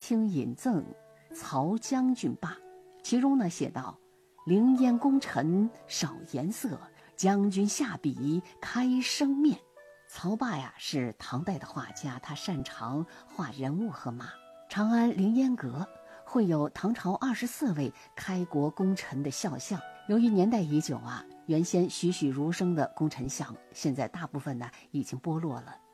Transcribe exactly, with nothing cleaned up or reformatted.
厅引赠曹将军罢。其中呢写道：凌烟功臣少颜色，将军下笔开生面。曹霸呀是唐代的画家，他擅长画人物和马。长安凌烟阁会有唐朝二十四位开国功臣的肖像。由于年代已久啊，原先栩栩如生的功臣像，现在大部分呢已经剥落了。